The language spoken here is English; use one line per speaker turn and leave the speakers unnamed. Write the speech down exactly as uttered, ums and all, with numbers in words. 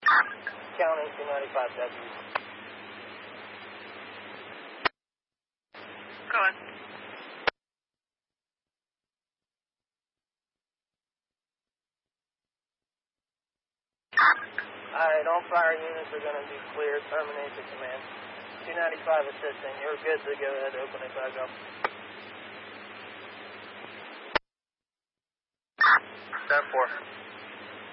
Counting two ninety-five W.
Go on.
Alright, all fire units are going to be clear. Terminate the command. two ninety-five assisting. You're good to go ahead. Open it back up.
seven four.